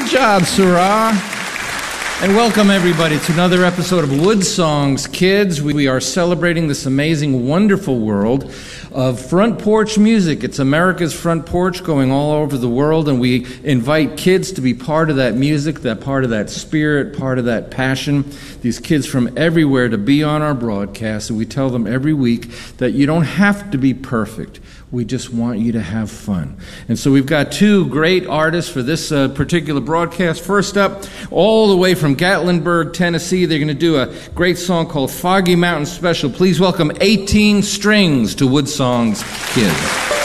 job, Sarah. And welcome, everybody, to another episode of Wood Songs Kids. We are celebrating this amazing, wonderful world of front porch music. It's America's front porch going all over the world, and we invite kids to be part of that music, that part of that spirit, part of that passion. These kids from everywhere to be on our broadcast, and we tell them every week that you don't have to be perfect. We just want you to have fun. And so we've got two great artists for this particular broadcast. First up, all the way from Gatlinburg, Tennessee, they're going to do a great song called Foggy Mountain Special. Please welcome 18 Strings to Wood Songs Kids.